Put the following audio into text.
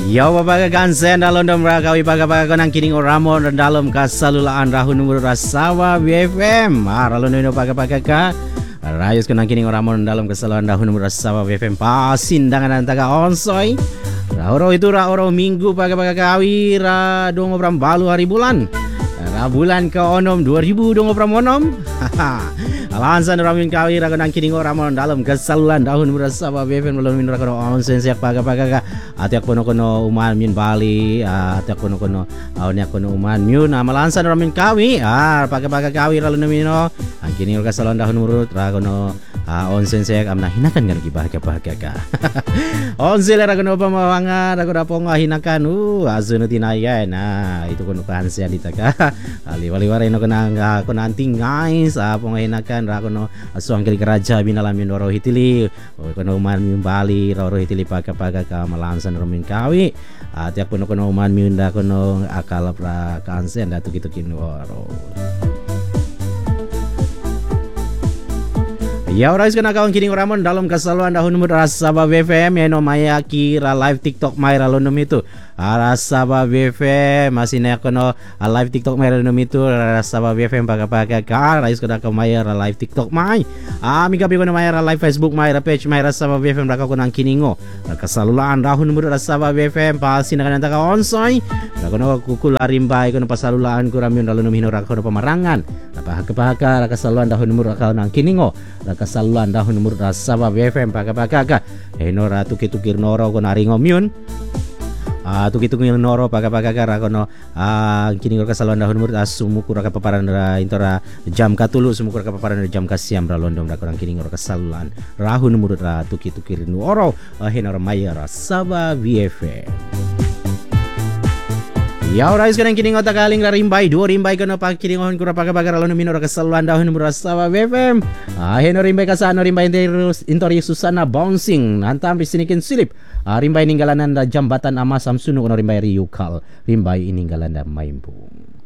Ya babaga gansen dalam domra kawi baga-baga nang kining ramon dalam kasalulaan rahun numur rasawa BFM. Ralo nino baga-baga ka. Rayus kenang kining ramon dalam kasalulaan rahun numur rasawa BFM. Pasin dangan antaga onsoi. Rauro itu rauro minggu baga-baga kawi ra dong obram balu hari bulan. Bulan ke onom 2000 dong obram onom. Alansan ramin kawi ra kenang kining ramon dalam kasalulaan rahun numur rasawa BFM belum min ra kono onsen siak baga-baga ka. Atiak kono uman min Bali, atiak kono awnya kono uman myun amalansan ramin kawi, paga-paga kawi ra lumino. Kini ka salon dahun urut ra kono onsen sek amna hinakan kan bahagia ka. Onsen ra kono pamawanga ra kono ponga hinakan azun tinaya itu kono kansia ditaka. Ali-wali wara ino kena kono anting guys, ponga hinakan ra kono asuang kali keraja binalamin waro hitili. Kono uman min Bali ro hitili paga-paga ka malansan ramin kawi. Tiap kono uman miunda kono akal pra kansen datu gitu kinwaro. Ya orang sekarang kawan kini ramon dalam kesaluan dahun numur Rasaba BFM eno maya kira live TikTok mai ralonum itu Rasaba BFM masih nek kono live TikTok mai ralonum itu Rasaba BFM paga-paga ka rais kada ka maya live TikTok mai mika bi kono maya live Facebook mai page mai Rasaba BFM raka kono kiningo kesaluan dahun numur Rasaba BFM pasti nak nanta ka onsoi kono kukul arimbai kono pasalulaan kuramion ralonum hino raka kono pemarangan paga-paga raka kesaluan dahun numur raka nang kiningo saluan dahun numur Rasaba BFM paga-paga eno ra tukir noro kono aringomyun tukir noro paga-paga ra kono kini ka saluan dahun numur sumukur ka paparan ra intora jam katulu sumukur ka paparan jam kasiam ra londom ra kono kini ka saluan rahun numur ra tukir noro eno ra maya Rasaba BFM. Ya orang sekarang kini ngota kaling rimbai dua rimbai kono pak kini ngon kura paga-paga ralo minor kesaluan dahun Rasaba BFM. Heno rimbai kasano rimbai intori Susana bouncing nantam bisinikin silip. Rimbai ninggalan anda jambatan ama Samsunu kono rimbai riukal rimbai ininggalan anda maimbu.